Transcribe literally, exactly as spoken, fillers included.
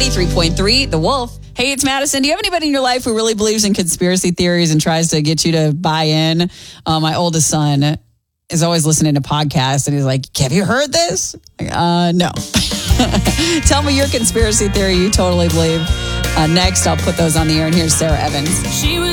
ninety-three point three, The Wolf. Hey, it's Madison. Do you have anybody in your life who really believes in conspiracy theories and tries to get you to buy in? Uh, my oldest son is always listening to podcasts, and he's like, have you heard this? Like, uh, no. Tell me your conspiracy theory you totally believe. Uh, next, I'll put those on the air, and here's Sarah Evans. She was